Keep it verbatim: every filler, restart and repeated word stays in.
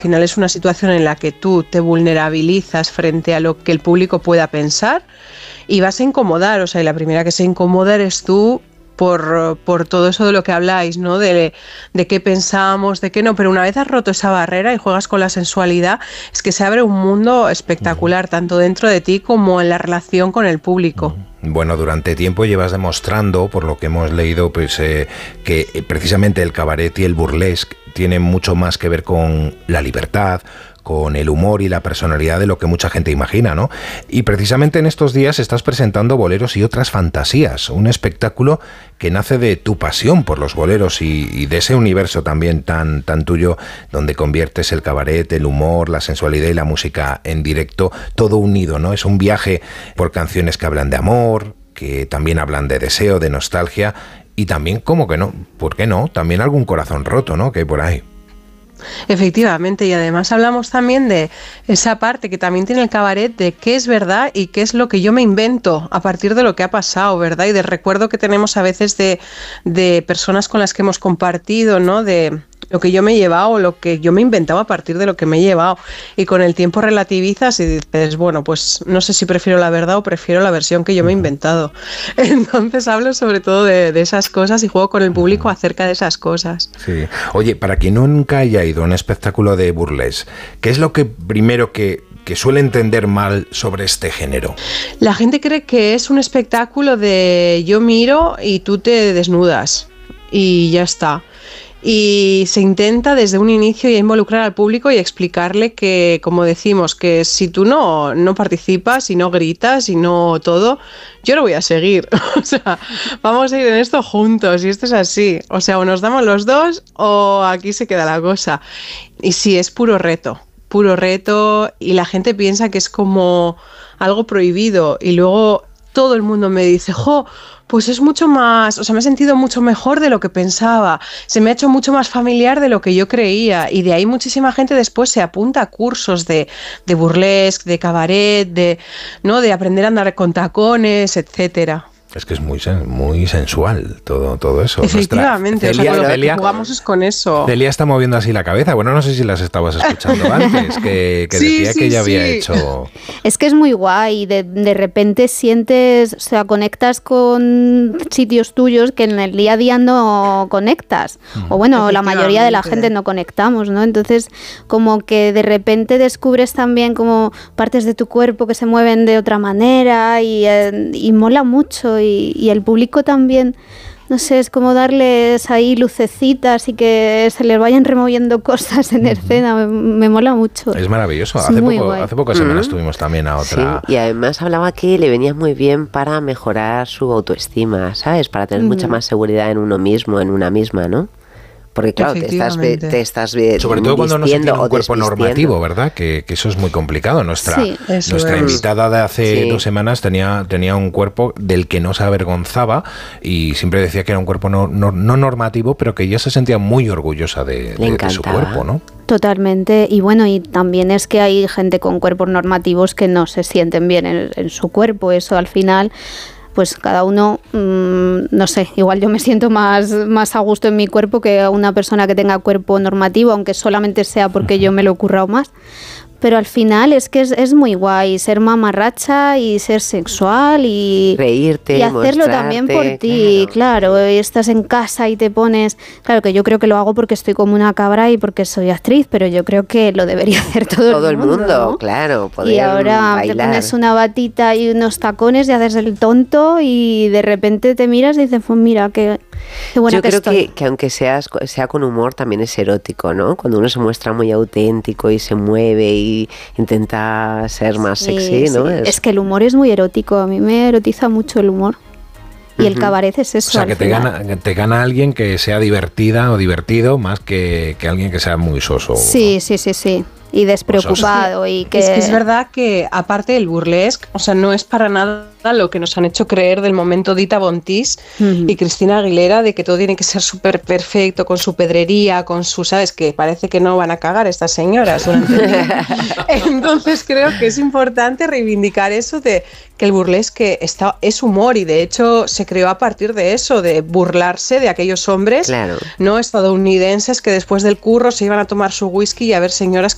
final es una situación en la que tú te vulnerabilizas frente a lo que el público pueda pensar y vas a incomodar, o sea, y la primera que se incomoda eres tú por, por todo eso de lo que habláis, ¿no? De, de qué pensamos, de qué no, pero una vez has roto esa barrera y juegas con la sensualidad, es que se abre un mundo espectacular, tanto dentro de ti como en la relación con el público. Bueno, durante tiempo llevas demostrando, por lo que hemos leído, pues eh, que precisamente el cabaret y el burlesque tienen mucho más que ver con la libertad, con el humor y la personalidad de lo que mucha gente imagina, ¿no? Y precisamente en estos días estás presentando Boleros y otras fantasías, un espectáculo que nace de tu pasión por los boleros y, y de ese universo también tan, tan tuyo, donde conviertes el cabaret, el humor, la sensualidad y la música en directo, todo unido, ¿no? Es un viaje por canciones que hablan de amor, que también hablan de deseo, de nostalgia, y también, ¿cómo que no? ¿Por qué no? También algún corazón roto, ¿no? Que hay por ahí. Efectivamente, y además hablamos también de esa parte que también tiene el cabaret de qué es verdad y qué es lo que yo me invento a partir de lo que ha pasado, ¿verdad? Y del recuerdo que tenemos a veces de, de personas con las que hemos compartido, ¿no? De lo que yo me he llevado, lo que yo me he inventado a partir de lo que me he llevado. Y con el tiempo relativizas y dices, bueno, pues no sé si prefiero la verdad o prefiero la versión que yo me he inventado. Entonces hablo sobre todo de, de esas cosas y juego con el público acerca de esas cosas. Sí. Oye, para quien nunca haya ido a un espectáculo de burlesque, ¿qué es lo que primero que que suele entender mal sobre este género? La gente cree que es un espectáculo de yo miro y tú te desnudas y ya está. Y se intenta desde un inicio ya involucrar al público y explicarle que, como decimos, que si tú no, no participas y no gritas y no todo, yo no voy a seguir. O sea, vamos a ir en esto juntos y esto es así. O sea, o nos damos los dos o aquí se queda la cosa. Y sí, es puro reto, puro reto y la gente piensa que es como algo prohibido y luego todo el mundo me dice, jo, pues es mucho más, o sea, me he sentido mucho mejor de lo que pensaba, se me ha hecho mucho más familiar de lo que yo creía y de ahí muchísima gente después se apunta a cursos de, de burlesque, de cabaret, de, ¿no? de aprender a andar con tacones, etcétera. Es que es muy muy sensual todo, todo eso. Efectivamente, Nuestra, Celia, o sea, lo Celia, que jugamos es con eso. Celia está moviendo así la cabeza. Bueno, no sé si las estabas escuchando antes, que, que sí, decía sí, que ella sí. había hecho... Es que es muy guay, de, de repente sientes, o sea, conectas con sitios tuyos que en el día a día no conectas. O bueno, la mayoría de la gente no conectamos, ¿no? Entonces, como que de repente descubres también como partes de tu cuerpo que se mueven de otra manera y, y mola mucho. Y, y el público también, no sé, es como darles ahí lucecitas y que se les vayan removiendo cosas en escena, me, me mola mucho. Es maravilloso, es hace, poco, hace pocas semanas mm. tuvimos también a otra... Sí, y además hablaba que le venía muy bien para mejorar su autoestima, ¿sabes? Para tener mm. mucha más seguridad en uno mismo, en una misma, ¿no? Porque claro, te estás, te estás sobre todo cuando no se tiene un cuerpo normativo, ¿verdad? Que, que eso es muy complicado. Nuestra, sí, nuestra es. invitada de hace sí. dos semanas tenía, tenía un cuerpo del que no se avergonzaba y siempre decía que era un cuerpo no, no, no normativo, pero que ella se sentía muy orgullosa de, de, de su cuerpo, ¿no? Totalmente, y bueno, y también es que hay gente con cuerpos normativos que no se sienten bien en, en su cuerpo, eso al final... pues cada uno, mmm, no sé, igual yo me siento más, más a gusto en mi cuerpo que una persona que tenga cuerpo normativo, aunque solamente sea porque yo me lo he currado más. Pero al final es que es, es muy guay ser mamarracha y ser sexual y reírte, y hacerlo también por ti, claro. claro, estás en casa y te pones, claro que yo creo que lo hago porque estoy como una cabra y porque soy actriz, pero yo creo que lo debería hacer todo, todo el mundo, el mundo, ¿no? claro, poder y ahora bailar. Te pones una batita y unos tacones y haces el tonto y de repente te miras y dices, pues mira, qué, qué buena yo que creo estoy. Que, que aunque seas, sea con humor también es erótico, ¿no? Cuando uno se muestra muy auténtico y se mueve y intenta ser más sí, sexy, ¿no? Sí. Es... es que el humor es muy erótico, a mí me erotiza mucho el humor. Y uh-huh. el cabaret es eso. O sea, que te gana, te gana alguien que sea divertida o divertido más que, que alguien que sea muy soso. Sí, ¿no? sí, sí, sí. Y despreocupado. Y que... Es que es verdad que, aparte del burlesque, o sea, no es para nada lo que nos han hecho creer del momento Dita Bontis uh-huh. y Cristina Aguilera, de que todo tiene que ser súper perfecto, con su pedrería, con su, ¿sabes? Que parece que no van a cagar estas señoras durante el día. Entonces creo que es importante reivindicar eso de que el burlesque está, es humor y de hecho se creó a partir de eso, de burlarse de aquellos hombres claro. no estadounidenses que después del curro se iban a tomar su whisky y a ver señoras